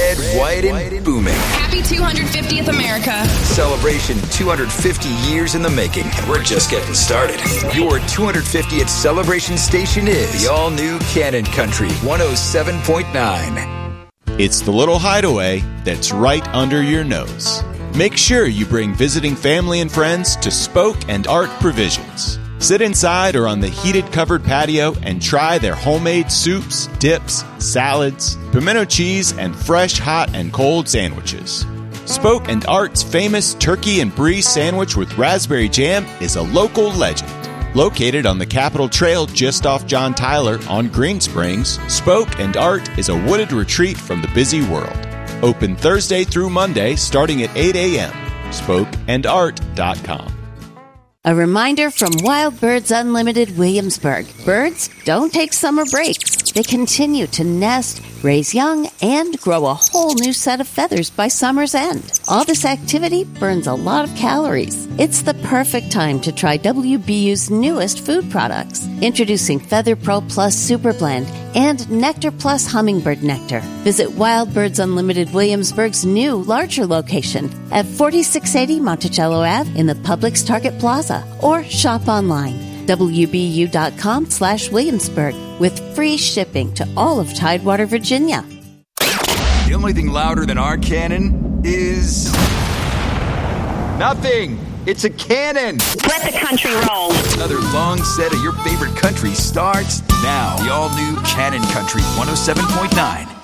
Red, white, and booming. Happy 250th America. Celebration 250 years in the making. And we're just getting started. Your 250th celebration station is the all-new Cannon Country 107.9. It's the little hideaway that's right under your nose. Make sure you bring visiting family and friends to Spoke and Art Provisions. Sit inside or on the heated covered patio and try their homemade soups, dips, salads, pimento cheese, and fresh hot and cold sandwiches. Spoke and Art's famous turkey and brie sandwich with raspberry jam is a local legend. Located on the Capitol Trail just off John Tyler on Green Springs, Spoke and Art is a wooded retreat from the busy world. Open Thursday through Monday starting at 8 a.m. SpokeandArt.com. A reminder from Wild Birds Unlimited Williamsburg. Birds don't take summer breaks. They continue to nest, raise young, and grow a whole new set of feathers by summer's end. All this activity burns a lot of calories. It's the perfect time to try WBU's newest food products. Introducing Feather Pro Plus Super Blend and Nectar Plus Hummingbird Nectar. Visit Wild Birds Unlimited Williamsburg's new, larger location at 4680 Monticello Ave in the Publix Target Plaza, or shop online WBU.com/Williamsburg with free shipping to all of Tidewater, Virginia. The only thing louder than our cannon is nothing. It's a cannon. Let the country roll. Another long set of your favorite country starts now. The all-new Cannon Country 107.9.